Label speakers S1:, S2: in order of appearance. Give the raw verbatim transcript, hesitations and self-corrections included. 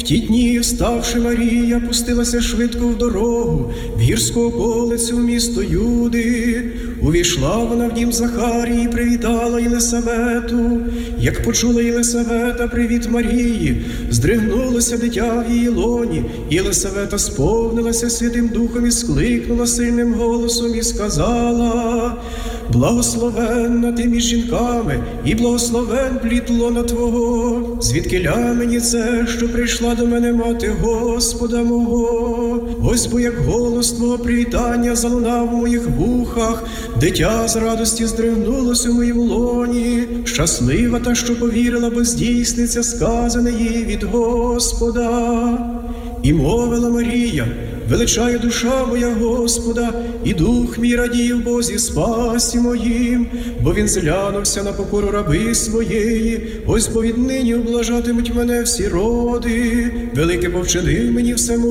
S1: В ті дні, вставши Марія, пустилася швидко в дорогу, в гірську околицю, в місто Юди. Увійшла вона в дім Захарії, привітала Єлисавету. Як почула Єлисавета привіт Марії, здригнулося дитя в її лоні. Єлисавета сповнилася Святим Духом і скликнула сильним голосом і сказала: «Благословенна ти між жінками, і благословен плід лона Твого. Звідкиля мені це, що прийшла до мене мати Господа мого? Ось бо як голос Твого привітання залунав в моїх вухах, дитя з радості здригнулося у моїм лоні. Щаслива та, що повірила, бо здійсниться сказане їй від Господа». І мовила Марія: «Величає душа моя Господа, і дух мій радіє в Бозі спасі моїм, бо він зглянувся на покору раби своєї. Ось бо віднині облажатимуть мене всі роди, велике повчинив мені всему